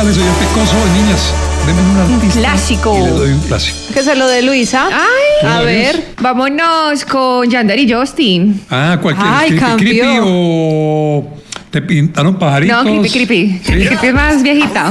González, soy el Pecoso. Niñas, denme un artista. Clásico. Y les doy un clásico. Que se lo de Luisa. Ay, A ver. vámonos con Yandel y Justin. Cualquier. Ay, Creepy cambió. o te pintaron pajaritos. No, creepy. ¿Sí? Creepy es más viejita.